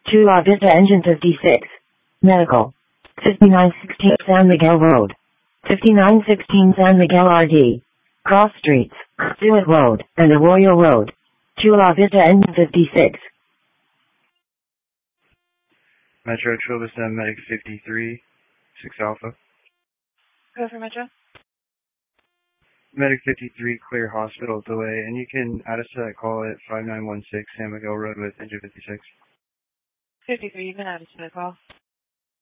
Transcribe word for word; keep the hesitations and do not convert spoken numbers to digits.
two La Vista Engine fifty-six. Medical. fifty-nine sixteen San Miguel Road. fifty-nine sixteen San Miguel R D. Cross Streets, Stewart Road, and Arroyo Road. two La Vista Engine fifty-six. Metro Chula Vista Medic fifty-three, six Alpha. Go for Metro. Medic fifty-three, clear hospital delay, and you can add us to that call at five nine one six San Miguel Road with Engine fifty-six. fifty-three, you can add us to the call.